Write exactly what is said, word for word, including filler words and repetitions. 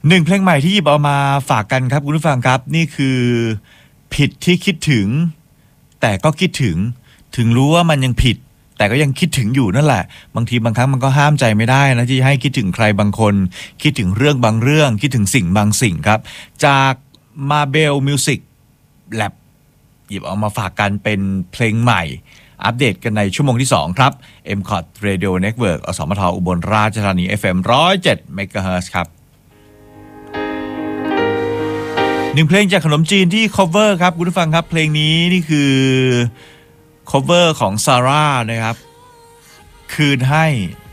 หนึ่งเพลงใหม่ที่หยิบเอามาฝากกันครับคุณผู้ฟังครับนี่คือผิดที่คิดถึงแต่ก็คิดถึงถึงรู้ว่ามันยังผิดแต่ก็ยังคิดถึงอยู่นั่นแหละบางทีบางครั้งมันก็ห้ามใจไม่ได้นะที่ให้คิดถึงใครบางคนคิดถึงเรื่องบางเรื่องคิดถึงสิ่งบางสิ่งครับจาก Marble Music Lab หยิบเอามาฝากกันเป็นเพลงใหม่อัปเดตกันในชั่วโมงที่สองครับ เอ็ม คอท Radio Network อสมทอุบลราชธานี เอฟ เอ็ม หนึ่งศูนย์เจ็ด เมกะเฮิรตซ์ ครับหนึ่งเพลงจากขนมจีนที่ cover ครับคุณผู้ฟังครับเพลงนี้นี่คือ cover ของซาร่านะครับคืนให้